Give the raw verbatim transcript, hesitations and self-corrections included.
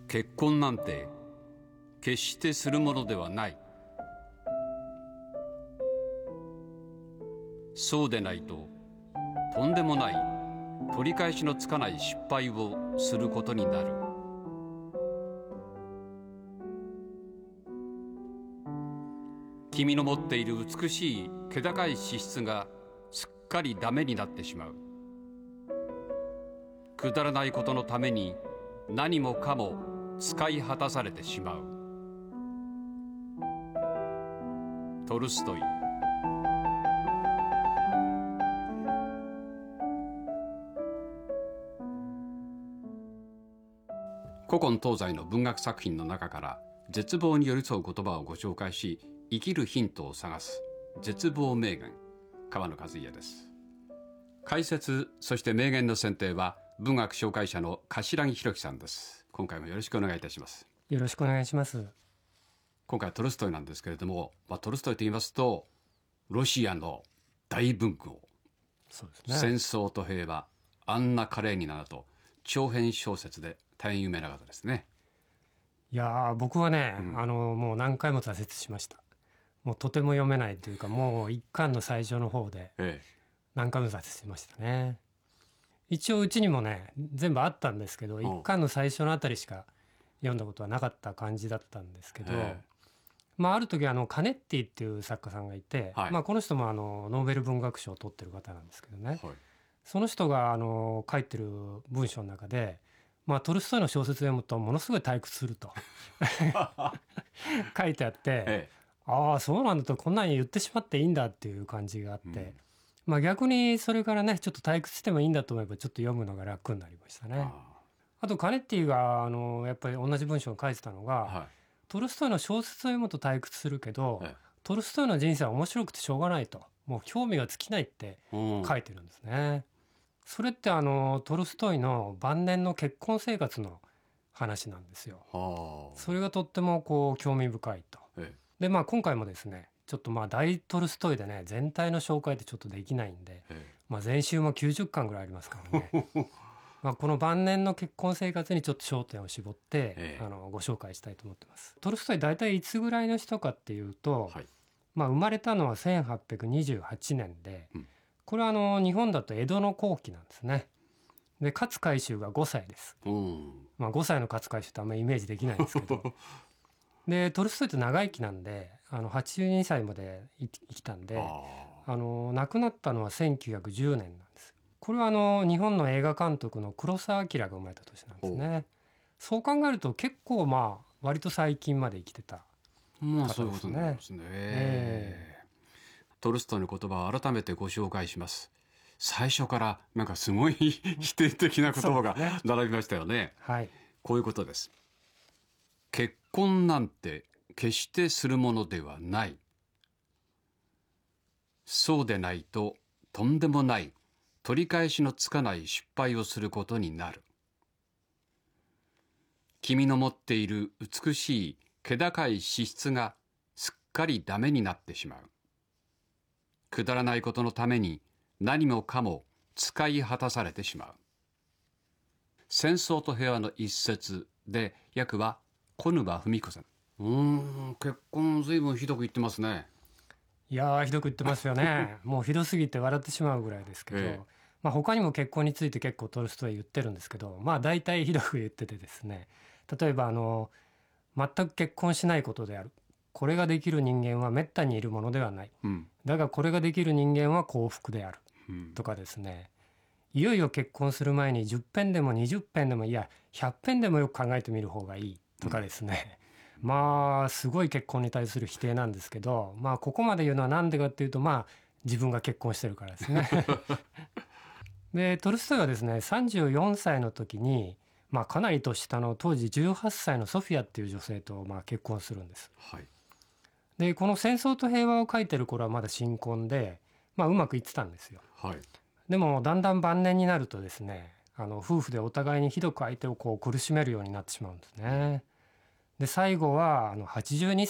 結婚なんて決してするものではない。そうでないととんでもない取り返しのつかない失敗をすることになる。君の持っている美しい気高い資質がすっかりダメになってしまう。くだらないことのために何もかも使い果たされてしまう。トルストイ。古今東西の文学作品の中から絶望に寄り添う言葉をご紹介し、生きるヒントを探す絶望名言、川野和家です。解説、そして名言の選定は文学紹介者の頭木弘樹さんです。今回もよろしくお願いいたします。 よろしくお願いします。 今回はトルストイなんですけれども、まあ、トルストイと言いますとロシアの大文豪、 そうですね、 戦争と平和、アンナ・カレーニナなど長編小説で大変有名な方ですね。 いやー僕はね、うん、あのもう何回も挫折しました。もうとても読めないというか、もう一巻の最初の方で何回も挫折しましたね。一応うちにもね全部あったんですけど、一巻の最初のあたりしか読んだことはなかった感じだったんですけど、まあ、ある時あのカネッティっていう作家さんがいて、はい、まあ、この人もあのノーベル文学賞を取ってる方なんですけどね、はい、その人があの書いてる文章の中で、まあ、トルストイの小説を読むとものすごい退屈すると書いてあって、ええ、ああそうなんだと、こんなに言ってしまっていいんだっていう感じがあって、うん、まあ、逆にそれからねちょっと退屈してもいいんだと思えばちょっと読むのが楽になりましたね。あ, あとカネッティがあのやっぱり同じ文章を書いてたのが、はい、トルストイの小説を読むと退屈するけど、ええ、トルストイの人生は面白くてしょうがないと、もう興味が尽きないって書いてるんですね。それってあのトルストイの晩年の結婚生活の話なんですよ。それがとってもこう興味深いと。ええ、でまあ今回もですねちょっとまあ大トルストイでね全体の紹介ってちょっとできないんで、ええ、まあ全集もきゅうじゅっかんぐらいありますからねまあこの晩年の結婚生活にちょっと焦点を絞って、ええ、あのご紹介したいと思ってます。トルストイ大体いつぐらいの人かっていうと、はい、まあ、生まれたのはせんはっぴゃくにじゅうはちねんで、うん、これはあの日本だと江戸の後期なんですね。で勝海舟がごさいです、うんまあ、ごさいの勝海舟ってあんまりイメージできないんですけどでトルストイって長生きなんであのはちじゅうにさいまで生きたんで、あの亡くなったのはせんきゅうひゃくじゅうねんなんです。これはあの日本の映画監督の黒澤明が生まれた年なんですね。そう考えると結構まあ割と最近まで生きてた方ですね。まあそういうことなんですね。えートルストイの言葉を改めてご紹介します。最初からなんかすごい否定的な言葉が並びましたよね。はい、こういうことです。結婚なんて決してするものではない。そうでないととんでもない取り返しのつかない失敗をすることになる。君の持っている美しい気高い資質がすっかりダメになってしまう。くだらないことのために何もかも使い果たされてしまう。戦争と平和の一節で訳は小沼文子さん。うーん結婚ずいぶんひどく言ってますね。 いやーひどく言ってますよねもうひどすぎて笑ってしまうぐらいですけど、ええまあ、他にも結婚について結構トルストイ言ってるんですけど、まあ大体ひどく言っててですね、例えばあの全く結婚しないことである、これができる人間はめったにいるものではない、うん、だがこれができる人間は幸福である、うん、とかですね、いよいよ結婚する前にじゅっぺんでもにじゅっぺんでもいやひゃっぺんでもよく考えてみる方がいいとかですね、うん、まあすごい結婚に対する否定なんですけど、まあここまで言うのはなんでかっていうと、まあ自分が結婚してるからですねでトルストイはですねさんじゅうよんさいの時に、まあ、かなり年下の当時じゅうはっさいのソフィアっていう女性とまあ結婚するんです、はい、でこの戦争と平和を書いてる頃はまだ新婚で、まあ、うまくいってたんですよ、はい、でもだんだん晩年になるとですね、あの夫婦でお互いにひどく相手をこう苦しめるようになってしまうんですね。で最後はあのはちじゅうに